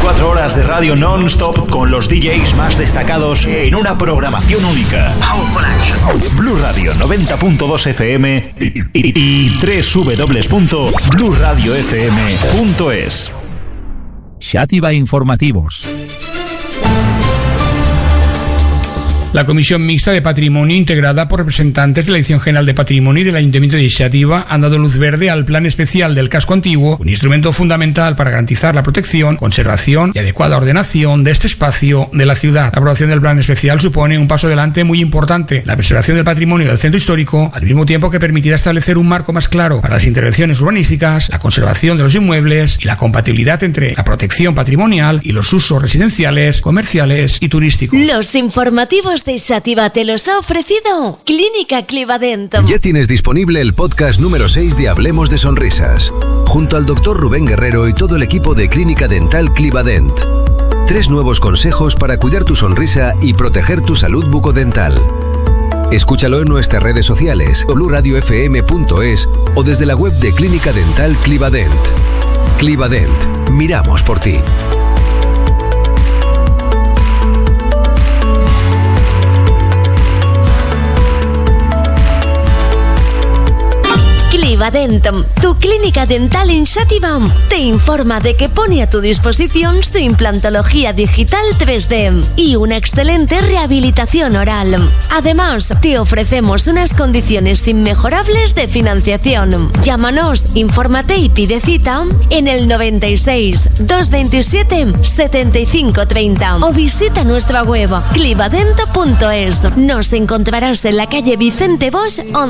24 horas de radio non-stop con los DJs más destacados en una programación única. Blue Radio 90.2 FM y www.blueradiofm.es. Xàtiva Informativos. La Comisión Mixta de Patrimonio, integrada por representantes de la Dirección General de Patrimonio y del Ayuntamiento de Xàtiva, han dado luz verde al Plan Especial del Casco Antiguo, un instrumento fundamental para garantizar la protección, conservación y adecuada ordenación de este espacio de la ciudad. La aprobación del Plan Especial supone un paso adelante muy importante, la preservación del patrimonio del centro histórico, al mismo tiempo que permitirá establecer un marco más claro para las intervenciones urbanísticas, la conservación de los inmuebles y la compatibilidad entre la protección patrimonial y los usos residenciales, comerciales y turísticos. Los informativos de Xàtiva te los ha ofrecido Clínica Clivadent. Ya tienes disponible el podcast número 6 de Hablemos de Sonrisas, junto al doctor Rubén Guerrero y todo el equipo de Clínica Dental Clivadent. 3 nuevos consejos para cuidar tu sonrisa y proteger tu salud bucodental. Escúchalo en nuestras redes sociales, blueradiofm.es o desde la web de Clínica Dental Clivadent. Clivadent, miramos por ti. Clivadent, tu clínica dental en Xàtiva, te informa de que pone a tu disposición su implantología digital 3D y una excelente rehabilitación oral. Además, te ofrecemos unas condiciones inmejorables de financiación. Llámanos, infórmate y pide cita en el 96 227 75 30 o visita nuestra web clivadent.es. Nos encontrarás en la calle Vicente Bosch